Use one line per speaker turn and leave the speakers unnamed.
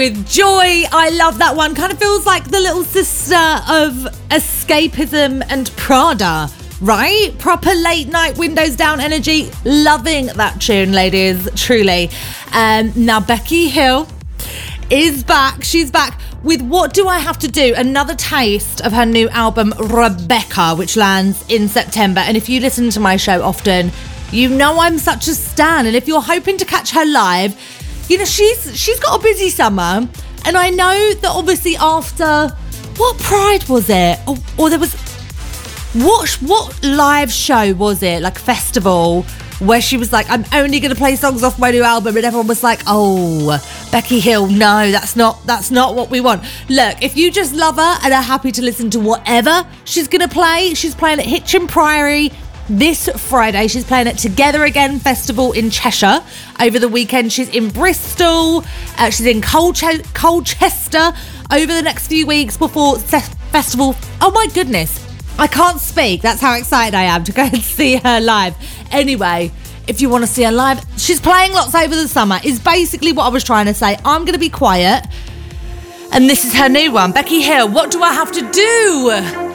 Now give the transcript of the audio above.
With Joy, I love that one. Kind of feels like the little sister of Escapism and Prada, right? Proper late night windows down energy. Loving that tune, ladies, truly. Now Becky Hill is back. She's back with What Do I Have to Do? Another taste of her new album, Rebecca, which lands in September. And if you listen to my show often, you know I'm such a stan. And if you're hoping to catch her live, you know, she's got a busy summer, and I know that obviously after, what Pride was it? Or there was, what live show was it? Like festival, where she was like, I'm only going to play songs off my new album, and everyone was like, oh, Becky Hill, no, that's not what we want. Look, if you just love her and are happy to listen to whatever she's going to play, she's playing at Hitchin Priory this Friday. She's playing at Together Again Festival in Cheshire. Over the weekend, she's in Bristol. She's in Colchester over the next few weeks before festival. Oh my goodness, I can't speak. That's how excited I am to go and see her live. Anyway, if you want to see her live, she's playing lots over the summer, is basically what I was trying to say. I'm going to be quiet. And this is her new one, Becky Hill, What Do I Have to Do?